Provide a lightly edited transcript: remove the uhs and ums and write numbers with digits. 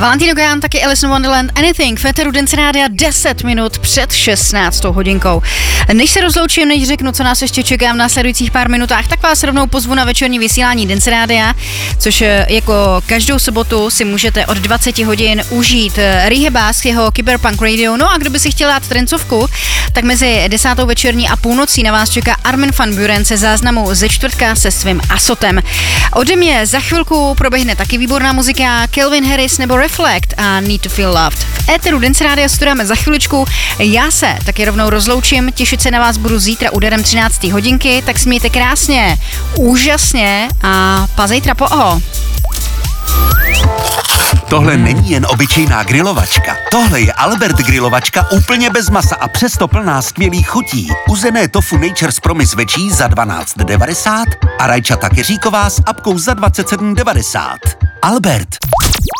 Valentino Gajan, taky Alice in Wonderland, Anything, Féteru Dance Rádia 10 minut před 16. hodinkou. Než se rozloučím, než řeknu, co nás ještě čeká v následujících pár minutách, tak vás rovnou pozvu na večerní vysílání Dance Rádia, což jako každou sobotu si můžete od 20 hodin užít Rehabás, jeho Cyberpunk Radio. No a kdo by si chtěl dát trencovku, tak mezi 10. večerní a půlnocí na vás čeká Armin van Buuren se záznamu ze čtvrtka se svým Asotem. Ode mě za chvilku proběhne taky výborná muzika Calvin Harris nebo Reflect a Need to Feel Loved. V éteru Dance Rádia studujeme za chviličku. Já se taky rovnou rozloučím, těšit se na vás budu zítra úderem 13. hodinky, tak smějte krásně, úžasně a pa zítra po oho. Tohle není jen obyčejná grilovačka. Tohle je Albert grilovačka úplně bez masa a přesto plná skvělých chutí. Uzené tofu Nature's Promise večí za 12,90 a rajčata keříková s apkou za 27,90. Albert.